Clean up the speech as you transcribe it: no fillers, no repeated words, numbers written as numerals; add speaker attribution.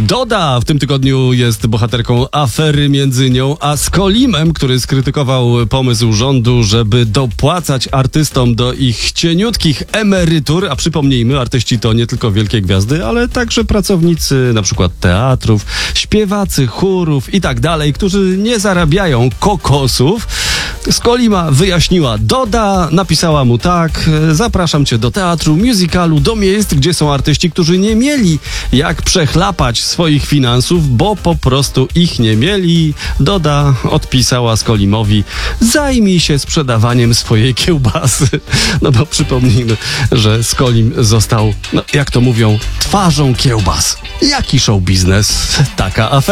Speaker 1: Doda w tym tygodniu jest bohaterką afery między nią a Skolimem, który skrytykował pomysł rządu, żeby dopłacać artystom do ich cieniutkich emerytur. A przypomnijmy, artyści to nie tylko wielkie gwiazdy, ale także pracownicy na przykład teatrów, śpiewacy, chórów i tak dalej, którzy nie zarabiają kokosów. Skolima wyjaśniła Doda, napisała mu tak: zapraszam cię do teatru, musicalu, do miejsc, gdzie są artyści, którzy nie mieli jak przechlapać swoich finansów, bo po prostu ich nie mieli. Doda odpisała Skolimowi: zajmij się sprzedawaniem swojej kiełbasy. No bo przypomnijmy, że Skolim został, jak to mówią, twarzą kiełbas. Jaki show biznes, taka afera.